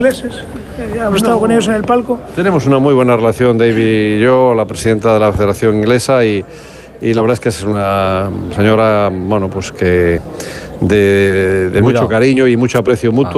ingleses, hemos estado con ellos en el palco. Tenemos una muy buena relación, David y yo, la presidenta de la Federación Inglesa, y la verdad es que es una señora, bueno, pues que de mucho cariño y mucho aprecio mutuo.